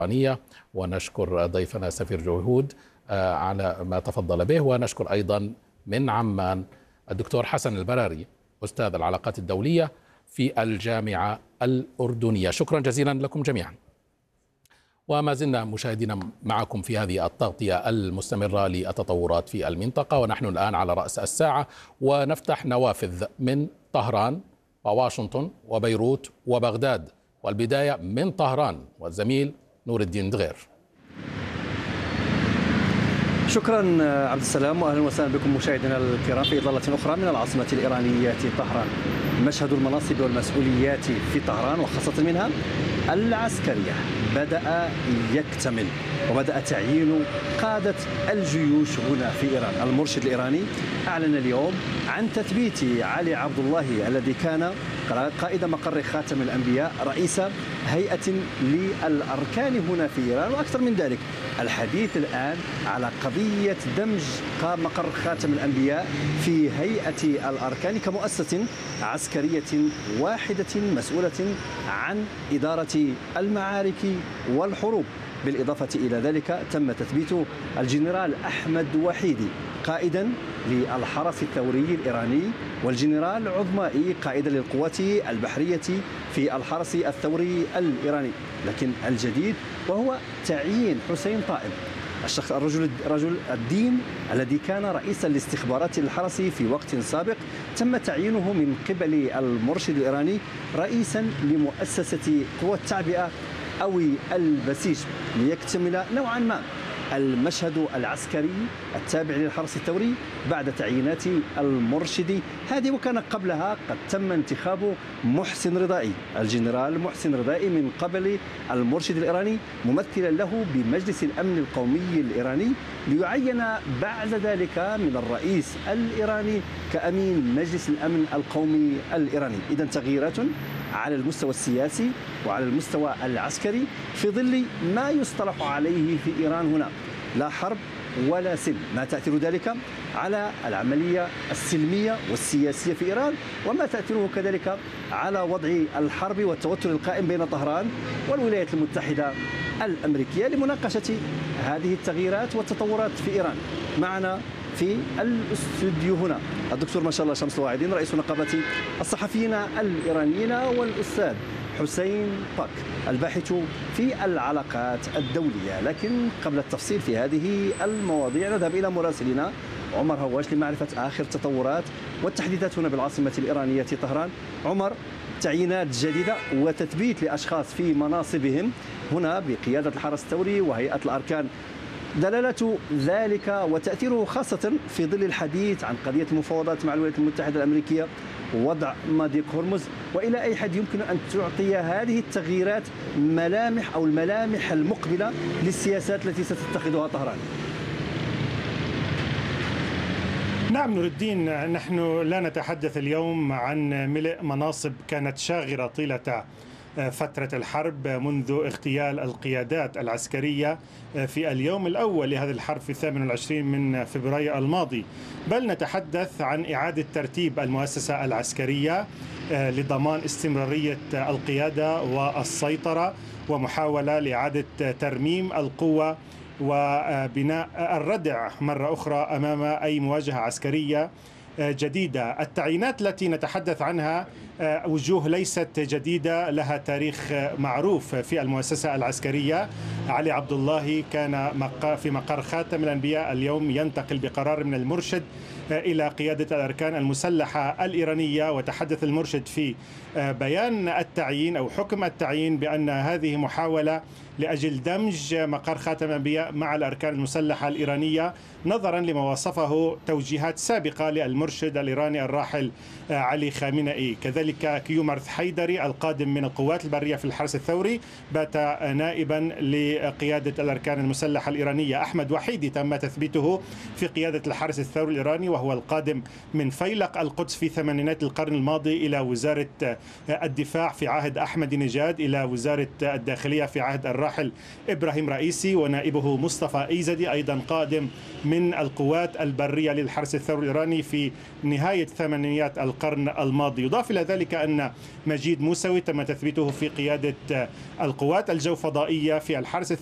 الإيرانية، ونشكر ضيفنا سفير جهود على ما تفضل به، ونشكر أيضا من عمان الدكتور حسن البراري أستاذ العلاقات الدولية في الجامعة الأردنية. شكرا جزيلا لكم جميعا. وما زلنا مشاهدينا معكم في هذه التغطية المستمرة للتطورات في المنطقة، ونحن الآن على رأس الساعة ونفتح نوافذ من طهران وواشنطن وبيروت وبغداد، والبداية من طهران والزميل نور الدين دغير. شكرا عبد السلام، واهلا وسهلا بكم مشاهدينا الكرام في اطلاله اخرى من العاصمه الايرانيه طهران. مشهد المناصب والمسؤوليات في طهران وخاصه منها العسكريه بدأ يكتمل، وبدأ تعيين قادة الجيوش هنا في إيران. المرشد الإيراني أعلن اليوم عن تثبيت علي عبد الله الذي كان قائد مقر خاتم الأنبياء رئيس هيئة للأركان هنا في إيران. وأكثر من ذلك، الحديث الآن على قضية دمج مقر خاتم الأنبياء في هيئة الأركان كمؤسسة عسكرية واحدة مسؤولة عن إدارة المعارك والحروب. بالإضافة إلى ذلك تم تثبيت الجنرال أحمد وحيدي قائدا للحرس الثوري الإيراني، والجنرال عظمائي قائدا للقوات البحرية في الحرس الثوري الإيراني. لكن الجديد وهو تعيين حسين طائب، الشخص رجل الدين الذي كان رئيسا لاستخبارات الحرس في وقت سابق، تم تعيينه من قبل المرشد الإيراني رئيسا لمؤسسة قوى التعبئة أو البسيج، ليكتمل نوعا ما المشهد العسكري التابع للحرس الثوري بعد تعيينات المرشد هذه. وكان قبلها قد تم انتخاب محسن رضائي، الجنرال محسن رضائي من قبل المرشد الإيراني ممثلا له بمجلس الأمن القومي الإيراني، ليعين بعد ذلك من الرئيس الإيراني كأمين مجلس الأمن القومي الإيراني. إذن تغييرات على المستوى السياسي وعلى المستوى العسكري في ظل ما يصطلح عليه في إيران هنا لا حرب ولا سلم. ما تأثير ذلك على العملية السلمية والسياسية في إيران، وما تأثيره كذلك على وضع الحرب والتوتر القائم بين طهران والولايات المتحدة الأمريكية. لمناقشة هذه التغييرات والتطورات في إيران معنا في الاستوديو هنا الدكتور ما شاء الله شمس الواعدين رئيس نقابة الصحفيين الإيرانيين، والأستاذ حسين باك الباحث في العلاقات الدولية. لكن قبل التفصيل في هذه المواضيع نذهب إلى مراسلنا عمر هواش لمعرفة آخر التطورات والتحديثات هنا بالعاصمة الإيرانية طهران. عمر، تعيينات جديدة وتثبيت لأشخاص في مناصبهم هنا بقيادة الحرس الثوري وهيئة الأركان، دلالة ذلك وتأثيره خاصة في ظل الحديث عن قضية المفاوضات مع الولايات المتحدة الأمريكية ووضع مضيق هرمز، وإلى أي حد يمكن أن تعطي هذه التغييرات ملامح أو الملامح المقبلة للسياسات التي ستتخذها طهران؟ نعم نور الدين، نحن لا نتحدث اليوم عن ملء مناصب كانت شاغرة طيلة فترة الحرب منذ اغتيال القيادات العسكرية في اليوم الأول لهذه الحرب في 28 من فبراير الماضي، بل نتحدث عن إعادة ترتيب المؤسسة العسكرية لضمان استمرارية القيادة والسيطرة، ومحاولة لإعادة ترميم القوة وبناء الردع مرة أخرى أمام أي مواجهة عسكرية جديدة. التعيينات التي نتحدث عنها وجوه ليست جديدة، لها تاريخ معروف في المؤسسة العسكرية. علي عبد الله كان في مقر خاتم الأنبياء، اليوم ينتقل بقرار من المرشد إلى قيادة الأركان المسلحة الإيرانية. وتحدث المرشد في بيان التعيين أو حكم التعيين بأن هذه محاولة لأجل دمج مقر خاتم الأنبياء مع الأركان المسلحة الإيرانية، نظرا لما وصفه توجيهات سابقة للمرشد الإيراني الراحل علي خامنئي. كذلك كيومرث حيدري القادم من القوات البرية في الحرس الثوري بات نائبا لقيادة الأركان المسلحة الإيرانية. أحمد وحيدي تم تثبيته في قيادة الحرس الثوري الإيراني، وهو القادم من فيلق القدس في ثمانينات القرن الماضي إلى وزارة الدفاع في عهد أحمد نجاد، إلى وزارة الداخلية في عهد الراحل إبراهيم رئيسي، ونائبه مصطفى إيزدي أيضا قادم من القوات البرية للحرس الثوري الإيراني في نهاية ثمانينيات القرن الماضي. يضاف إلى ذلك وذلك أن مجيد موسوي تم تثبيته في قيادة القوات الجوفضائية في الحرس